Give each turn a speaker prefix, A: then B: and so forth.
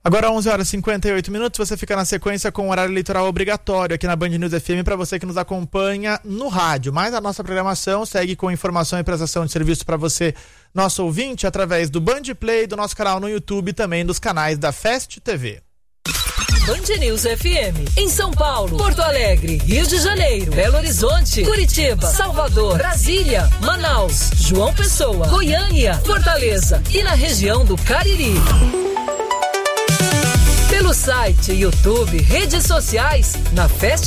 A: Agora 11 horas e 58 minutos, você fica na sequência com o horário eleitoral obrigatório aqui na Band News FM para você que nos acompanha no rádio. Mas a nossa programação segue com informação e prestação de serviço para você, nosso ouvinte, através do Band Play, do nosso canal no YouTube e também dos canais da Fest TV.
B: Band News FM, em São Paulo, Porto Alegre, Rio de Janeiro, Belo Horizonte, Curitiba, Salvador, Brasília, Manaus, João Pessoa, Goiânia, Fortaleza e na região do Cariri. Pelo site, YouTube, redes sociais, na Fest